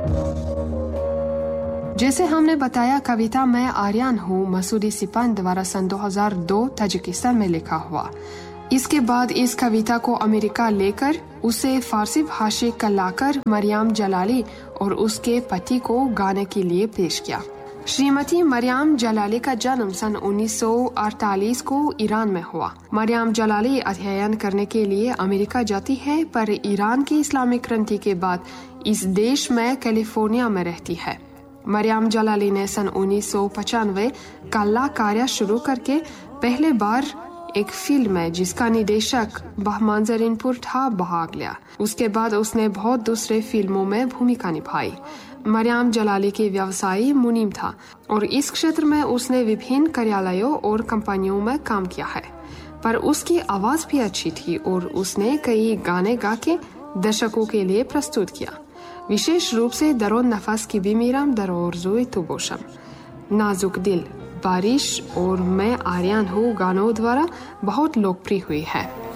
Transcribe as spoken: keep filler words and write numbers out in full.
जैसे हमने बताया, कविता मैं आर्यन हूँ मसूदी सिपान द्वारा सन दो हज़ार दो ताजिकिस्तान में लिखा हुआ। इसके बाद इस कविता को अमेरिका लेकर उसे फारसी भाषी कलाकार मरियम जलाली और उसके पति को गाने के लिए पेश किया। श्रीमती मरियम जलाली का जन्म सन उन्नीस सौ अड़तालीस को ईरान में हुआ। मरियम जलाली अध्ययन करने के लिए अमेरिका जाती है, पर ईरान की इस्लामिक क्रांति के बाद इस देश में कैलिफोर्निया में रहती है। मरियम जलाली ने सन उन्नीस सौ पचानवे कलाकार्य शुरू करके पहले बार एक फिल्म में जिसका निर्देशक बहमान जरीनपुर था भाग लिया। उसके बाद उसने बहुत दूसरे फिल्मों में भूमिका निभाई। मरियम जलाली के व्यवसाय मुनीम था और इस क्षेत्र में उसने विभिन्न कार्यालयों और कंपनियों में काम किया है, पर उसकी आवाज भी अच्छी थी और उसने कई गाने गा के दर्शकों के लिए प्रस्तुत किया। विशेष रूप से दरो नफस की भी मीराम दरोरजुई तो बोशम, नाजुक दिल, बारिश और मैं आर्यन हूँ गानों द्वारा बहुत लोकप्रिय हुई है।